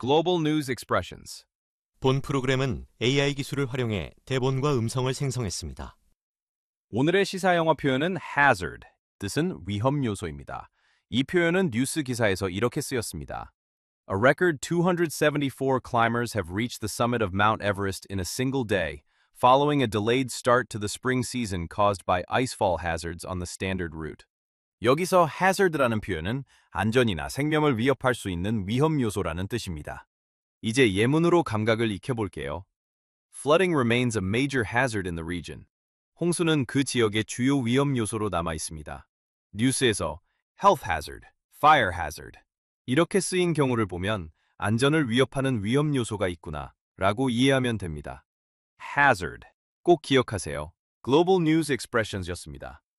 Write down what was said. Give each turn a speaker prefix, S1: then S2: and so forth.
S1: Global News Expressions.
S2: 본 프로그램은 AI 기술을 활용해 대본과 음성을 생성했습니다.
S1: 오늘의 시사 영어 표현은 hazard, 뜻은 위험 요소입니다. 이 표현은 뉴스 기사에서 이렇게 쓰였습니다. A record 274 climbers have reached the summit of Mount Everest in a single day, following a delayed start to the spring season caused by icefall hazards on the standard route. 여기서 hazard라는 표현은 안전이나 생명을 위협할 수 있는 위험 요소라는 뜻입니다. 이제 예문으로 감각을 익혀볼게요. Flooding remains a major hazard in the region. 홍수는 그 지역의 주요 위험 요소로 남아 있습니다. 뉴스에서 health hazard, fire hazard 이렇게 쓰인 경우를 보면 안전을 위협하는 위험 요소가 있구나 라고 이해하면 됩니다. hazard 꼭 기억하세요. Global News Expressions였습니다.